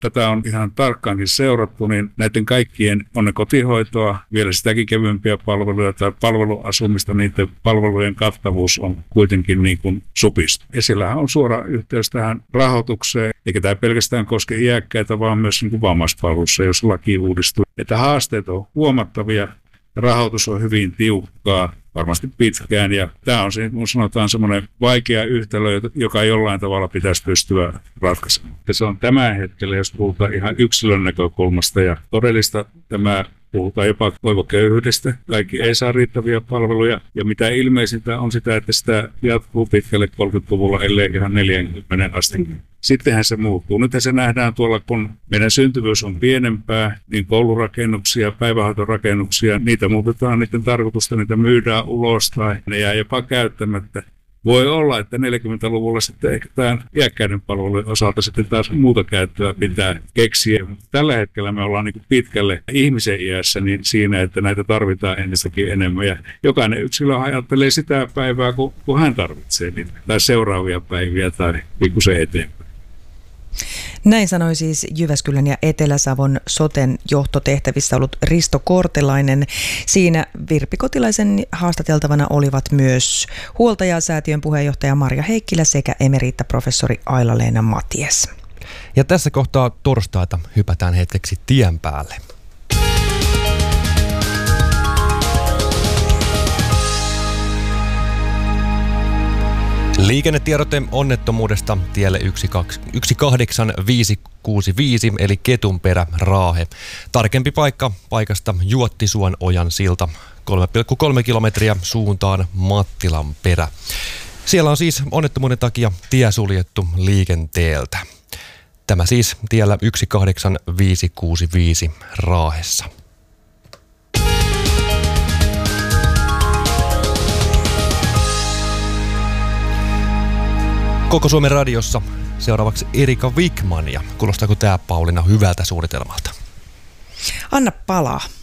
tätä on ihan tarkkaankin seurattu, niin näiden kaikkien on ne kotihoitoa, vielä sitäkin kevyempiä palveluja tai palveluasumista, niiden palvelujen kattavuus on kuitenkin niin kuin supistu. Ja sillähän on suora yhteys tähän rahoitukseen, eikä tämä pelkästään koske iäkkäitä, vaan myös niin kuin vammaispalvelussa, jos laki uudistuu. Että haasteet on huomattavia, rahoitus on hyvin tiukkaa, varmasti pitkään, ja tämä on se, kun sanotaan, semmoinen vaikea yhtälö, joka jollain tavalla pitäisi pystyä ratkaisemaan. Ja se on tämän hetkellä, jos puhutaan ihan yksilön näkökulmasta ja todellista, puhutaan jopa toivoköyhyydestä. Kaikki ei saa riittäviä palveluja, ja mitä ilmeisintä on sitä, että sitä jatkuu pitkälle 30-luvulla, ellei ihan 40 asti. Sittenhän se muuttuu. Nythän se nähdään tuolla, kun meidän syntyvyys on pienempää, niin koulurakennuksia, päivähoitorakennuksia, niitä muutetaan, niiden tarkoitusta, niitä myydään ulos tai ne jää jopa käyttämättä. Voi olla, että 40-luvulla sitten ehkä tämän iäkkäiden palvelujen osalta sitten taas muuta käyttöä pitää keksiä. Tällä hetkellä me ollaan niin pitkälle ihmisen iässä niin siinä, että näitä tarvitaan entistäkin enemmän. Ja jokainen yksilö ajattelee sitä päivää, kun hän tarvitsee niitä, tai seuraavia päiviä tai pikkusen eteenpäin. Näin sanoi siis Jyväskylän ja Etelä-Savon soten johtotehtävissä ollut Risto Kortelainen. Siinä Virpi Kotilaisen haastateltavana olivat myös huoltajasäätiön puheenjohtaja Marja Heikkilä sekä emeriittaprofessori Aila-Leena Matias. Ja tässä kohtaa torstaita hypätään hetkeksi tien päälle. Liikennetiedote onnettomuudesta tielle 18565 eli Ketunperä, Raahe. Tarkempi paikka paikasta Juottisuon ojan silta 3,3 kilometriä suuntaan Mattilanperä. Siellä on siis onnettomuuden takia tie suljettu liikenteeltä. Tämä siis tiellä 18565 Raahessa. Koko Suomen radiossa seuraavaksi Erika Wikman, ja kuulostaako tämä, Pauliina, hyvältä suunnitelmalta? Anna palaa.